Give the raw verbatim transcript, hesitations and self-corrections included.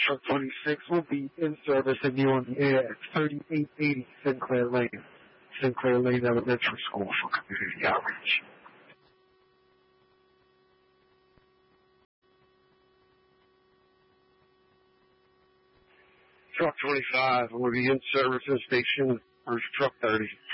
Truck twenty-six will be in service and you on the air at thirty-eight eighty Sinclair Lane, Sinclair Lane Elementary School for community outreach. Truck twenty-five will be in service and station. Where's Truck thirty?